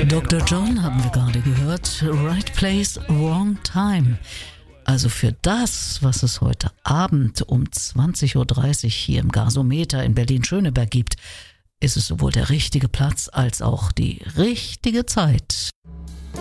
Dr. John haben wir gerade gehört. Right place, wrong time. Also für das, was es heute Abend um 20.30 Uhr hier im Gasometer in Berlin-Schöneberg gibt, ist es sowohl der richtige Platz als auch die richtige Zeit.